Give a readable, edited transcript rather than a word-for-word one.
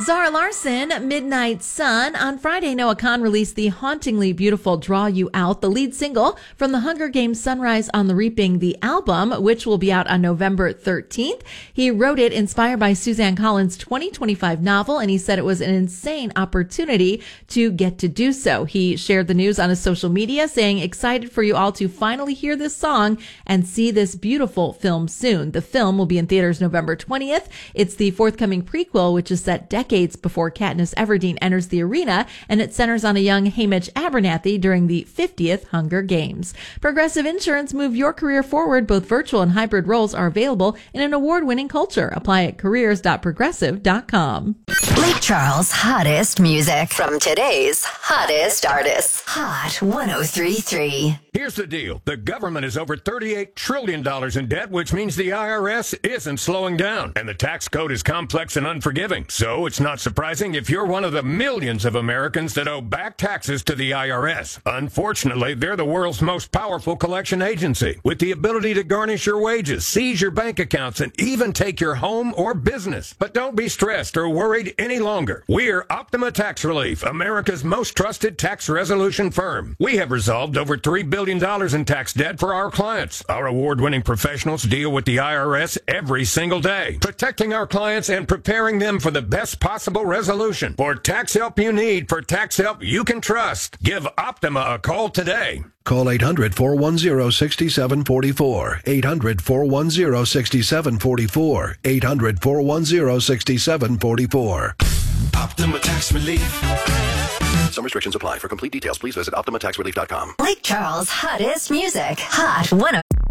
Zara Larsson, Midnight Sun. On Friday, Noah Kahan released the hauntingly beautiful Draw You Out, the lead single from the Hunger Games Sunrise on the Reaping, the album, which will be out on November 13th. He wrote it inspired by Suzanne Collins' 2025 novel, and he said it was an insane opportunity to get to do so. He shared the news on his social media, saying, excited for you all to finally hear this song and see this beautiful film soon. The film will be in theaters November 20th. It's the forthcoming prequel, which is set decades before Katniss Everdeen enters the arena, and it centers on a young Haymitch Abernathy during the 50th Hunger Games. Progressive Insurance, move your career forward. Both virtual and hybrid roles are available in an award-winning culture. Apply at careers.progressive.com. Lake Charles' hottest music from today's hottest artists. Hot 103.3. Here's the deal. The government is over $38 trillion in debt, which means the IRS isn't slowing down. And the tax code is complex and unforgiving. So it's not surprising if you're one of the millions of Americans that owe back taxes to the IRS. Unfortunately, they're the world's most powerful collection agency, with the ability to garnish your wages, seize your bank accounts, and even take your home or business. But don't be stressed or worried any longer. We're Optima Tax Relief, America's most trusted tax resolution firm. We have resolved over $3 billion in tax debt for our clients. Our award-winning professionals deal with the IRS every single day, protecting our clients and preparing them for the best possible resolution. For tax help you need, for tax help you can trust, give Optima a call today. Call 800-410-6744. 800-410-6744. 800-410-6744. Optima Tax Relief. Some restrictions apply. For complete details, please visit OptimaTaxRelief.com. Lake Charles' hottest music. Hot 103.